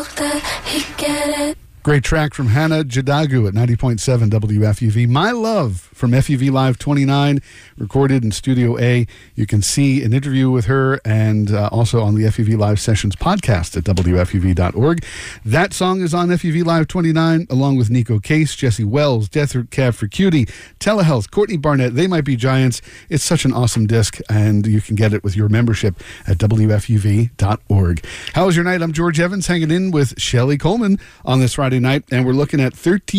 that he get it. Great track from Hannah Jadagu at 90.7 WFUV. My Love from FUV Live 29, recorded in Studio A. You can see an interview with her and also on the FUV Live Sessions podcast at WFUV.org. That song is on FUV Live 29, along with Nico Case, Jesse Wells, Death Cab for Cutie, Telehealth, Courtney Barnett, They Might Be Giants. It's such an awesome disc, and you can get it with your membership at WFUV.org. How was your night? I'm George Evans, hanging in with Shelley Coleman on this Friday night, and we're looking at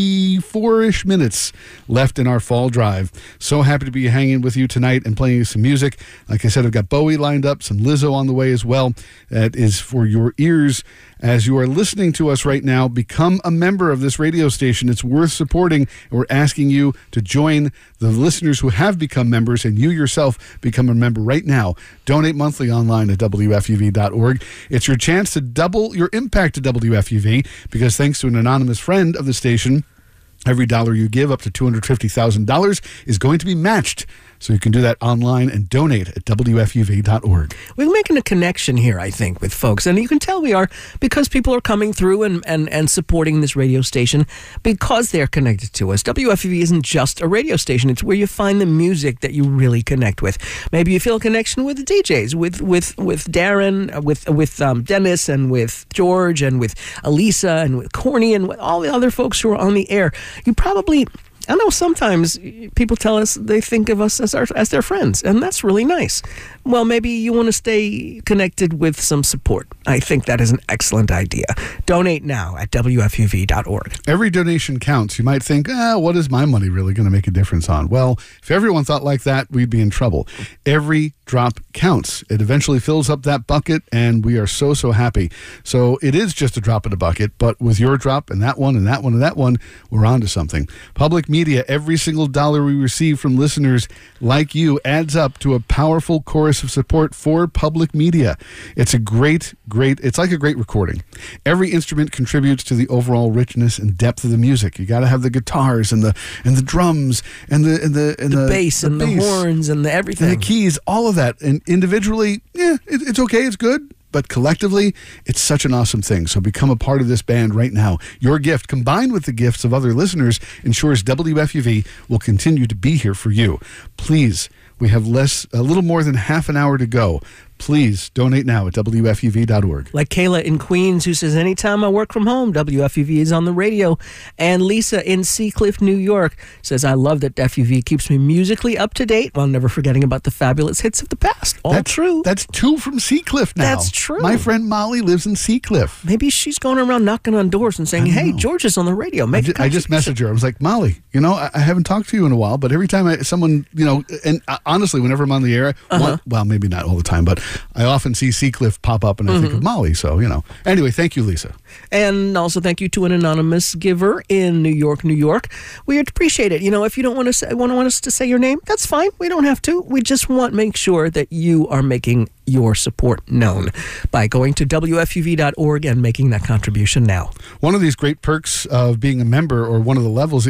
34-ish minutes left in our fall drive. So happy to be hanging with you tonight and playing you some music. Like I said, I've got Bowie lined up, some Lizzo on the way as well. That is for your ears as you are listening to us right now. Become a member of this radio station. It's worth supporting. We're asking you to join the listeners who have become members, and you yourself become a member right now. Donate monthly online at WFUV.org. It's your chance to double your impact to WFUV, because thanks to an anonymous friend of the station, every dollar you give up to $250,000 is going to be matched. So you can do that online and donate at WFUV.org. We're making a connection here, I think, with folks. And you can tell we are, because people are coming through and supporting this radio station because they're connected to us. WFUV isn't just a radio station. It's where you find the music that you really connect with. Maybe you feel a connection with the DJs, with Darren, with Dennis, and with George, and with Elisa, and with Corny, and with all the other folks who are on the air. You probably... I know sometimes people tell us they think of us as their friends, and that's really nice. Well, maybe you want to stay connected with some support. I think that is an excellent idea. Donate now at WFUV.org. Every donation counts. You might think, what is my money really going to make a difference on? Well, if everyone thought like that, we'd be in trouble. Every drop counts. It eventually fills up that bucket, and we are so, so happy. So it is just a drop in a bucket, but with your drop and that one and that one and that one, we're on to something. Public media, every single dollar we receive from listeners like you adds up to a powerful chorus of support for public media. It's a great, it's like a great recording. Every instrument contributes to the overall richness and depth of the music. You got to have the guitars and the drums and the bass and the horns and the everything. And the keys, all of that. And individually, it's okay, it's good. But collectively, it's such an awesome thing. So become a part of this band right now. Your gift, combined with the gifts of other listeners, ensures WFUV will continue to be here for you. Please, we have a little more than half an hour to go. Please donate now at WFUV.org. Like Kayla in Queens, who says, anytime I work from home, WFUV is on the radio. And Lisa in Seacliff, New York, says, I love that FUV keeps me musically up to date while never forgetting about the fabulous hits of the past. That's true. That's two from Seacliff now. That's true. My friend Molly lives in Seacliff. Maybe she's going around knocking on doors and saying, hey, George is on the radio. I just messaged her. I was like, Molly, I haven't talked to you in a while, but every time someone, and honestly, whenever I'm on the air, well, maybe not all the time, but I often see Seacliff pop up and I think of Molly. So, Anyway, thank you, Lisa. And also thank you to an anonymous giver in New York, New York. We appreciate it. If you don't want us to say your name, that's fine. We don't have to. We just want to make sure that you are making your support known by going to WFUV.org and making that contribution now. One of these great perks of being a member, or one of the levels